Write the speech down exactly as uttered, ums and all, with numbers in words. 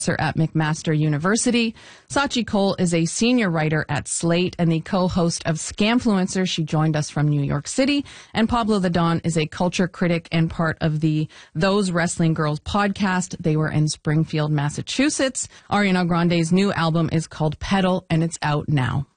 at McMaster University. Sachi Cole is a senior writer at Slate and the co-host of Scamfluencer. She joined us from New York City. And Pablo the Don is a culture critic and part of the Those Wrestling Girls podcast. They were in Springfield, Massachusetts. Ariana Grande's new album is called Pedal, and it's out now.